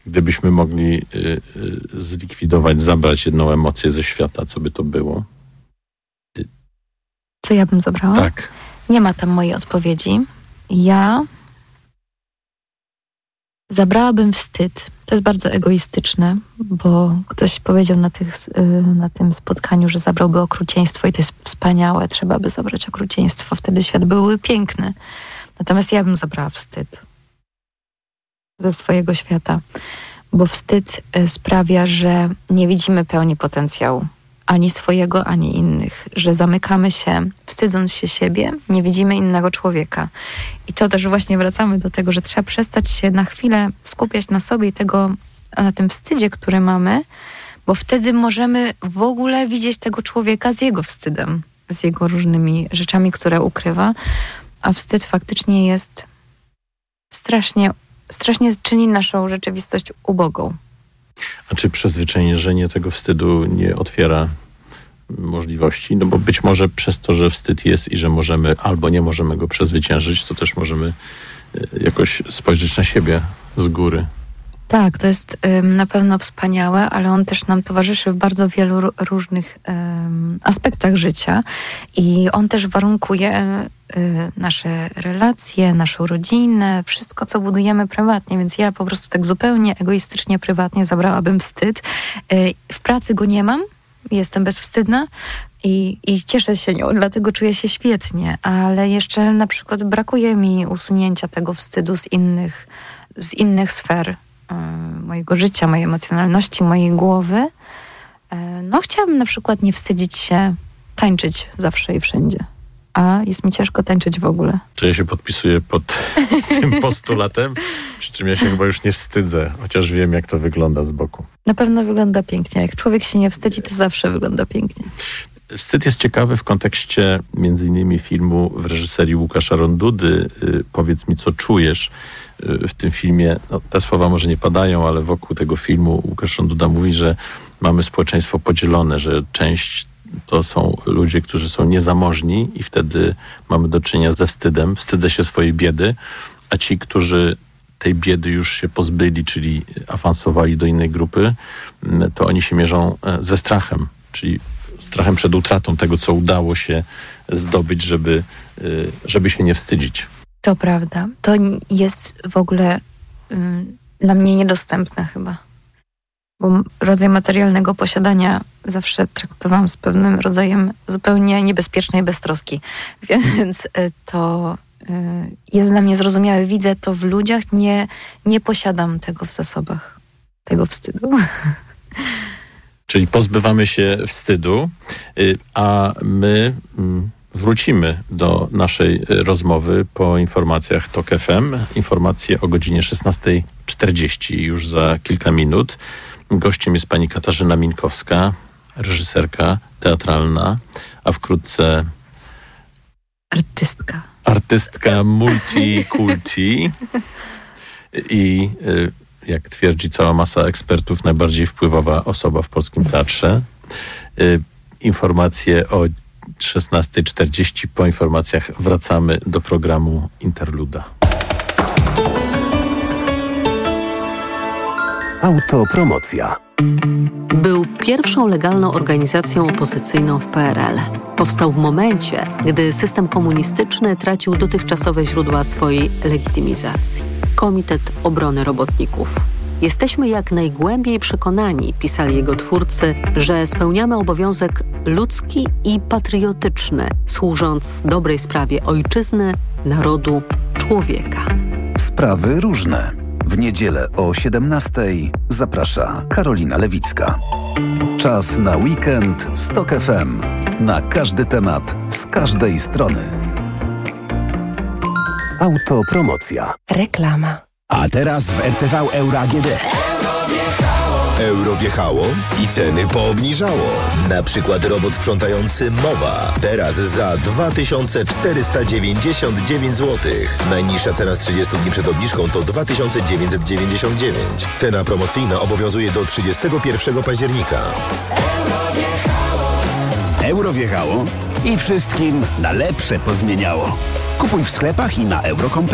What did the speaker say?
Gdybyśmy mogli zlikwidować, zabrać jedną emocję ze świata, co by to było? Co ja bym zabrała? Tak. Nie ma tam mojej odpowiedzi. Ja zabrałabym wstyd. To jest bardzo egoistyczne, bo ktoś powiedział na tym spotkaniu, że zabrałby okrucieństwo i to jest wspaniałe. Trzeba by zabrać okrucieństwo. Wtedy świat byłby piękny. Natomiast ja bym zabrała wstyd ze swojego świata, bo wstyd sprawia, że nie widzimy pełni potencjału ani swojego, ani innych, że zamykamy się, wstydząc się siebie, nie widzimy innego człowieka. I to też właśnie wracamy do tego, że trzeba przestać się na chwilę skupiać na sobie i na tym wstydzie, który mamy, bo wtedy możemy w ogóle widzieć tego człowieka z jego wstydem, z jego różnymi rzeczami, które ukrywa, a wstyd faktycznie jest strasznie czyni naszą rzeczywistość ubogą. A czy przezwyciężenie tego wstydu nie otwiera możliwości? No bo być może przez to, że wstyd jest i że możemy albo nie możemy go przezwyciężyć, to też możemy jakoś spojrzeć na siebie z góry. Tak, to jest na pewno wspaniałe, ale on też nam towarzyszy w bardzo wielu różnych aspektach życia i on też warunkuje nasze relacje, naszą rodzinę, wszystko, co budujemy prywatnie, więc ja po prostu tak zupełnie egoistycznie, prywatnie zabrałabym wstyd. W pracy go nie mam, jestem bezwstydna i cieszę się nią, dlatego czuję się świetnie, ale jeszcze na przykład brakuje mi usunięcia tego wstydu z innych sfer mojego życia, mojej emocjonalności, mojej głowy. No chciałabym na przykład nie wstydzić się tańczyć zawsze i wszędzie. A jest mi ciężko tańczyć w ogóle. Czy ja się podpisuję pod tym postulatem? Przy czym ja się chyba już nie wstydzę, chociaż wiem, jak to wygląda z boku. Na pewno wygląda pięknie. Jak człowiek się nie wstydzi, to zawsze wygląda pięknie. Wstyd jest ciekawy w kontekście między innymi filmu w reżyserii Łukasza Rondudy. Powiedz mi, co czujesz w tym filmie. No, te słowa może nie padają, ale wokół tego filmu Łukasz Ronduda mówi, że mamy społeczeństwo podzielone, że część to są ludzie, którzy są niezamożni i wtedy mamy do czynienia ze wstydem. Wstydzę się swojej biedy, a ci, którzy tej biedy już się pozbyli, czyli awansowali do innej grupy, to oni się mierzą ze strachem, czyli strachem przed utratą tego, co udało się zdobyć, żeby się nie wstydzić. To prawda. To jest w ogóle dla mnie niedostępne chyba. Bo rodzaj materialnego posiadania zawsze traktowałam z pewnym rodzajem zupełnie niebezpiecznej beztroski. Więc to jest dla mnie zrozumiałe. Widzę to w ludziach. Nie posiadam tego w zasobach. Tego wstydu. Czyli pozbywamy się wstydu, a my wrócimy do naszej rozmowy po informacjach TOK FM. Informacje o godzinie 16:40 już za kilka minut. Gościem jest pani Katarzyna Minkowska, reżyserka teatralna, a wkrótce artystka multikulti i jak twierdzi cała masa ekspertów, najbardziej wpływowa osoba w polskim teatrze. Informacje o 16:40. Po informacjach wracamy do programu Interluda. Autopromocja. Był pierwszą legalną organizacją opozycyjną w PRL. Powstał w momencie, gdy system komunistyczny tracił dotychczasowe źródła swojej legitymizacji. Komitet Obrony Robotników. Jesteśmy jak najgłębiej przekonani, pisali jego twórcy, że spełniamy obowiązek ludzki i patriotyczny, służąc dobrej sprawie ojczyzny, narodu, człowieka. Sprawy różne. W niedzielę o 17:00 zaprasza Karolina Lewicka. Czas na weekend z TOK FM. Na każdy temat, z każdej strony. Autopromocja. Reklama. A teraz w RTV Euro AGD. Euro wjechało i ceny poobniżało. Na przykład robot sprzątający Mowa. Teraz za 2499 zł. Najniższa cena z 30 dni przed obniżką to 2999. Cena promocyjna obowiązuje do 31 października. Euro wjechało i wszystkim na lepsze pozmieniało. Kupuj w sklepach i na euro.com.